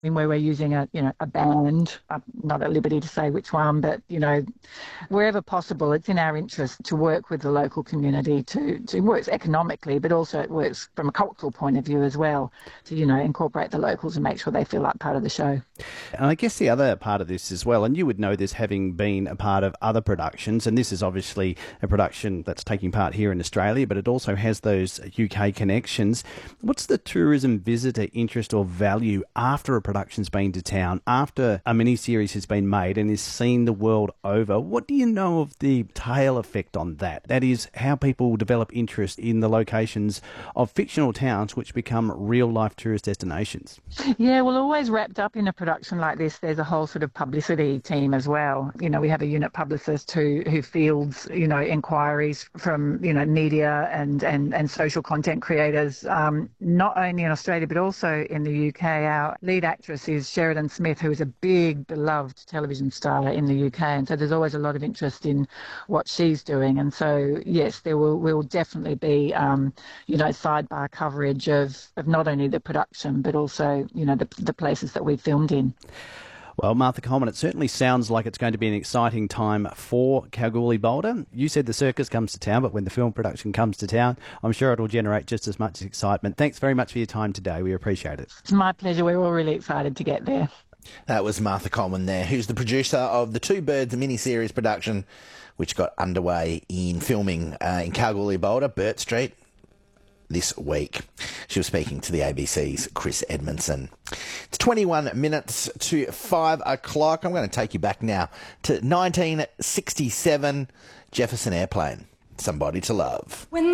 where we're using a band. I'm not at liberty to say which one, but, wherever possible, it's in our interest to work with the local community to work economically, but also it works from a cultural point of view as well to, incorporate the locals and make sure they feel like part of the show. And I guess the other part of this as well, and you would know this having been a part of other productions, and this is obviously a production that's taking part here in Australia, but it also has those UK connections. What's the tourism visitor interest or value after a production's been to town, after a mini-series has been made and is seen the world over? What do you know of the tail effect on that? That is, how people develop interest in the locations of fictional towns which become real-life tourist destinations. Yeah, well, always wrapped up in a production like this, there's a whole sort of publicity team as well. We have a unit publicist who fields, inquiries from, media and social content creators, not only in Australia, but also in the UK. Our lead actress is Sheridan Smith, who is a big, beloved television star in the UK. And so there's always a lot of interest in what she's doing. And so, yes, there will definitely be, sidebar coverage of not only the production, but also, the places that we filmed in. Well, Martha Coleman, it certainly sounds like it's going to be an exciting time for Kalgoorlie Boulder. You said the circus comes to town, but when the film production comes to town, I'm sure it'll generate just as much excitement. Thanks very much for your time today. We appreciate it. It's my pleasure. We're all really excited to get there. That was Martha Coleman there, who's the producer of the Two Birds mini-series production, which got underway in filming in Kalgoorlie Boulder, Burt Street, this week. She was speaking to the ABC's Chris Edmondson. It's 21 minutes to 5 o'clock. I'm going to take you back now to 1967, Jefferson Airplane, Somebody to Love.